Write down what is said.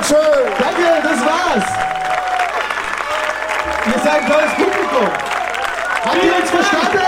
Dankeschön. Danke, das war's. Ihr seid ein tolles Publikum. Habt ihr uns verstanden?